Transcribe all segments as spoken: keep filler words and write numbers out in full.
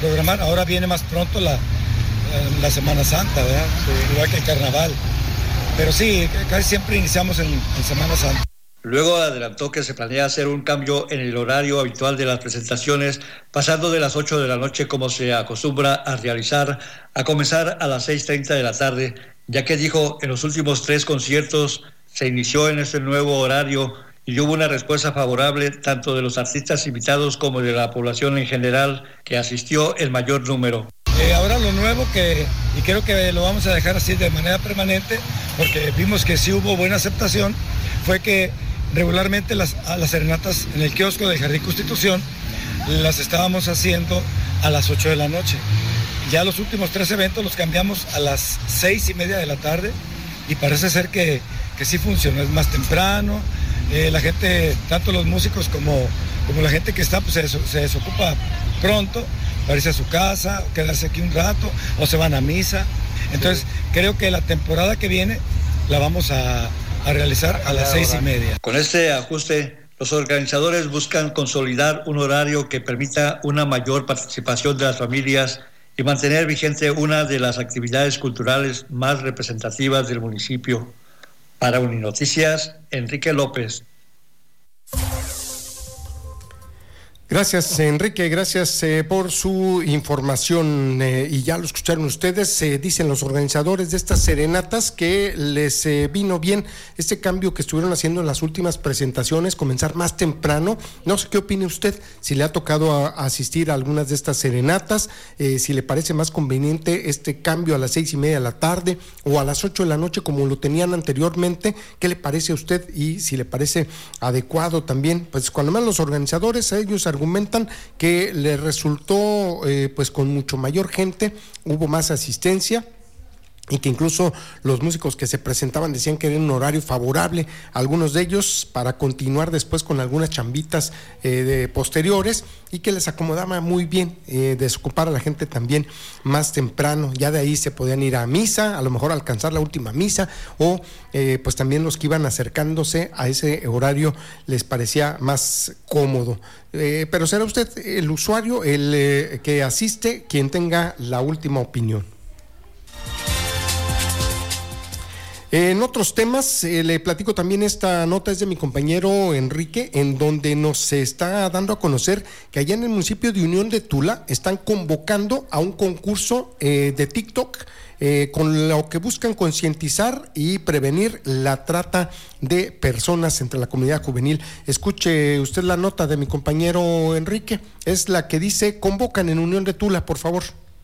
programar. Ahora viene más pronto la, la Semana Santa, ¿verdad? Sí. Igual que el Carnaval. Pero sí, casi siempre iniciamos en, en Semana Santa. Luego adelantó que se planea hacer un cambio en el horario habitual de las presentaciones, pasando de las ocho de la noche, como se acostumbra a realizar, a comenzar a las seis treinta de la tarde, ya que dijo, en los últimos tres conciertos se inició en este nuevo horario y hubo una respuesta favorable tanto de los artistas invitados como de la población en general, que asistió el mayor número. Eh, ahora lo nuevo, que y creo que lo vamos a dejar así de manera permanente, porque vimos que sí hubo buena aceptación, fue que regularmente las, a las serenatas en el kiosco del Jardín Constitución las estábamos haciendo a las ocho de la noche. Ya los últimos tres eventos los cambiamos a las seis y media de la tarde y parece ser que, que sí funcionó, es más temprano, eh, la gente, tanto los músicos como, como la gente que está, pues se, se desocupa pronto, para irse a su casa, quedarse aquí un rato o se van a misa. Entonces sí, creo que la temporada que viene la vamos a a realizar a las seis y media. Con este ajuste, los organizadores buscan consolidar un horario que permita una mayor participación de las familias y mantener vigente una de las actividades culturales más representativas del municipio. Para Uninoticias, Enrique López. Gracias, Enrique, gracias eh, por su información eh, y ya lo escucharon ustedes, eh, dicen los organizadores de estas serenatas que les eh, vino bien este cambio que estuvieron haciendo en las últimas presentaciones, comenzar más temprano. No sé qué opine usted, si le ha tocado a, a asistir a algunas de estas serenatas, eh, si le parece más conveniente este cambio a las seis y media de la tarde o a las ocho de la noche como lo tenían anteriormente. ¿Qué le parece a usted? Y si le parece adecuado también, pues cuando más los organizadores, a ellos argumentan que le resultó eh, pues con mucho mayor gente, hubo más asistencia y que incluso los músicos que se presentaban decían que era un horario favorable a algunos de ellos para continuar después con algunas chambitas eh, de posteriores y que les acomodaba muy bien eh, desocupar a la gente también más temprano. Ya de ahí se podían ir a misa, a lo mejor alcanzar la última misa o eh, pues también los que iban acercándose a ese horario les parecía más cómodo. Eh, pero será usted el usuario, el eh, que asiste, quien tenga la última opinión. En otros temas, eh, le platico también, esta nota es de mi compañero Enrique, en donde nos está dando a conocer que allá en el municipio de Unión de Tula están convocando a un concurso eh, de TikTok eh, con lo que buscan concientizar y prevenir la trata de personas entre la comunidad juvenil. Escuche usted la nota de mi compañero Enrique, es la que dice: convocan en Unión de Tula, por favor.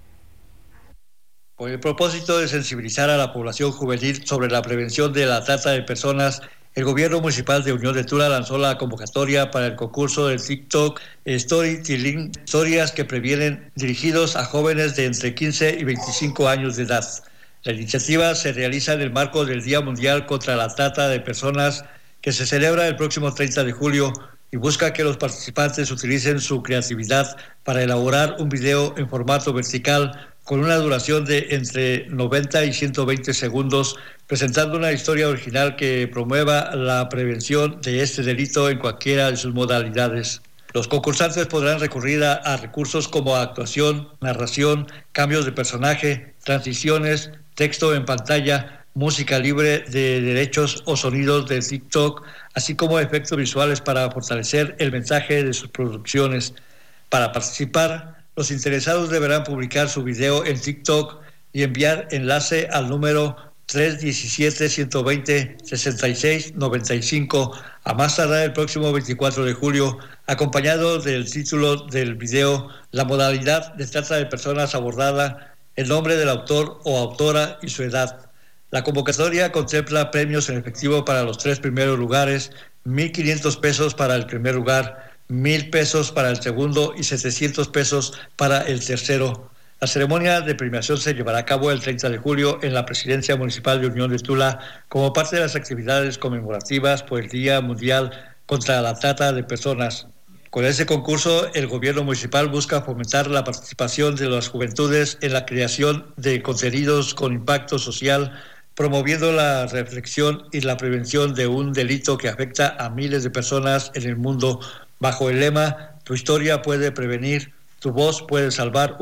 Con el propósito de sensibilizar a la población juvenil sobre la prevención de la trata de personas, el gobierno municipal de Unión de Tula lanzó la convocatoria para el concurso del TikTok Storytelling, historias que previenen, dirigidos a jóvenes de entre quince y veinticinco años de edad. La iniciativa se realiza en el marco del Día Mundial contra la Trata de Personas, que se celebra el próximo treinta de julio, y busca que los participantes utilicen su creatividad para elaborar un video en formato vertical con una duración de entre noventa y ciento veinte segundos, presentando una historia original que promueva la prevención de este delito en cualquiera de sus modalidades. Los concursantes podrán recurrir a, a recursos como actuación, narración, cambios de personaje, transiciones, texto en pantalla, música libre de derechos o sonidos de TikTok, así como efectos visuales para fortalecer el mensaje de sus producciones. Para participar, los interesados deberán publicar su video en TikTok y enviar enlace al número tres uno siete, uno dos cero, seis seis nueve cinco a más tardar el próximo veinticuatro de julio, acompañado del título del video, la modalidad de trata de personas abordada, el nombre del autor o autora y su edad. La convocatoria contempla premios en efectivo para los tres primeros lugares, mil quinientos pesos para el primer lugar, mil pesos para el segundo y setecientos pesos para el tercero. La ceremonia de premiación se llevará a cabo el treinta de julio en la Presidencia Municipal de Unión de Tula como parte de las actividades conmemorativas por el Día Mundial contra la Trata de Personas. Con este concurso, el gobierno municipal busca fomentar la participación de las juventudes en la creación de contenidos con impacto social, promoviendo la reflexión y la prevención de un delito que afecta a miles de personas en el mundo, bajo el lema: tu historia puede prevenir, tu voz puede salvar